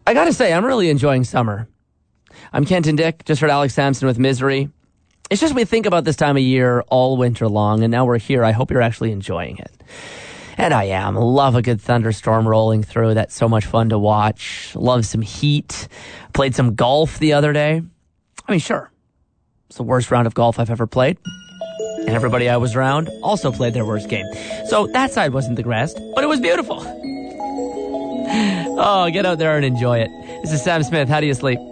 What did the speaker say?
I gotta say, I'm really enjoying summer. I'm Kenton Dick, just heard Alex Sampson with Misery. It's just we think about this time of year all winter long, and now we're here. I hope you're actually enjoying it. And I am. Love a good thunderstorm rolling through. That's so much fun to watch. Love some heat. Played some golf the other day. I mean, sure. It's the worst round of golf I've ever played. And everybody I was around also played their worst game. So that side wasn't the best, but it was beautiful. Oh, get out there and enjoy it. This is Sam Smith. How do you sleep?